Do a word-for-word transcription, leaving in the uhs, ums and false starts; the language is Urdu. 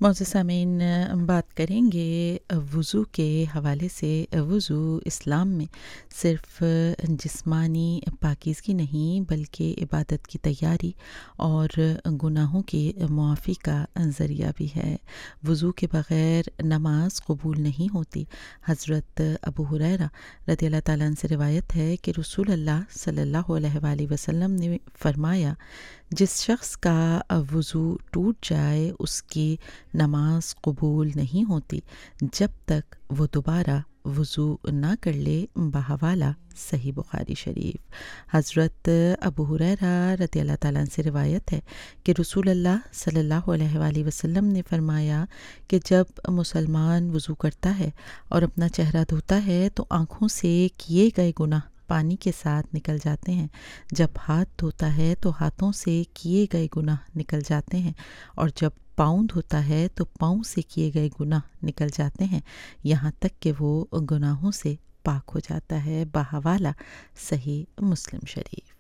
معزز سامعین، بات کریں گے وضو کے حوالے سے۔ وضو اسلام میں صرف جسمانی پاکیزگی نہیں بلکہ عبادت کی تیاری اور گناہوں کی معافی کا ذریعہ بھی ہے۔ وضو کے بغیر نماز قبول نہیں ہوتی۔ حضرت ابو ہریرہ رضی اللہ تعالیٰ عنہ سے روایت ہے کہ رسول اللہ صلی اللہ علیہ وآلہ وسلم نے فرمایا، جس شخص کا وضو ٹوٹ جائے اس کی نماز قبول نہیں ہوتی جب تک وہ دوبارہ وضو نہ کر لے۔ بحوالہ صحیح بخاری شریف۔ حضرت ابو ہریرہ رضی اللہ تعالیٰ عنہ سے روایت ہے کہ رسول اللہ صلی اللہ علیہ وآلہ وسلم نے فرمایا کہ جب مسلمان وضو کرتا ہے اور اپنا چہرہ دھوتا ہے تو آنکھوں سے کیے گئے گناہ پانی کے ساتھ نکل جاتے ہیں، جب ہاتھ دھوتا ہے تو ہاتھوں سے کیے گئے گناہ نکل جاتے ہیں، اور جب پاؤں دھوتا ہے تو پاؤں سے کیے گئے گناہ نکل جاتے ہیں، یہاں تک کہ وہ گناہوں سے پاک ہو جاتا ہے۔ بحوالہ صحیح مسلم شریف۔